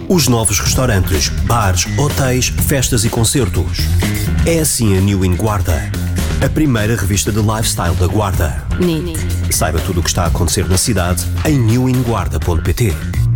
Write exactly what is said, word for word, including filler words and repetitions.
Os novos restaurantes, bares, hotéis, festas e concertos. É assim a New In Guarda, a primeira revista de lifestyle da Guarda. N I T. Saiba tudo o que está a acontecer na cidade em new in guarda ponto pt.